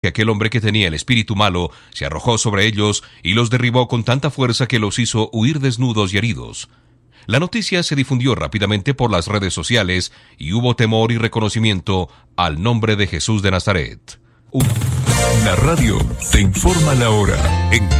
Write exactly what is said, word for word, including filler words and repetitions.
que aquel hombre que tenía el espíritu malo se arrojó sobre ellos y los derribó con tanta fuerza que los hizo huir desnudos y heridos. La noticia se difundió rápidamente por las redes sociales y hubo temor y reconocimiento al nombre de Jesús de Nazaret. Una. La radio te informa la hora en